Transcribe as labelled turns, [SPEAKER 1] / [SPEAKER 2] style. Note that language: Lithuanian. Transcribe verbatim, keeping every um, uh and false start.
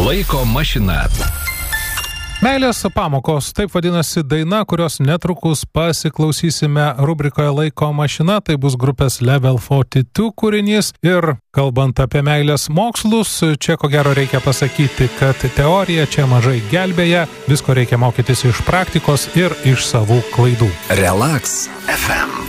[SPEAKER 1] Laiko mašina.
[SPEAKER 2] Meilės pamokos, taip vadinasi daina, kurios netrukus pasiklausysime rubrikoje Laiko mašina, tai bus grupės Level forty two kūrinys. Ir kalbant apie meilės mokslus, čia ko gero reikia pasakyti, kad teorija čia mažai gelbėja, visko reikia mokytis iš praktikos ir iš savų klaidų.
[SPEAKER 1] Relax F M.